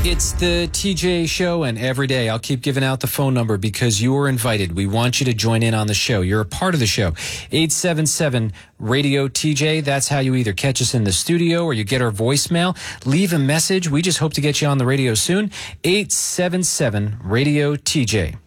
It's the TJ Show, and every day I'll keep giving out the phone number because you are invited. We want you to join in on the show. You're a part of the show. 877-RADIO-TJ. That's how you either catch us in the studio or you get our voicemail. Leave a message. We just hope to get you on the radio soon. 877-RADIO-TJ.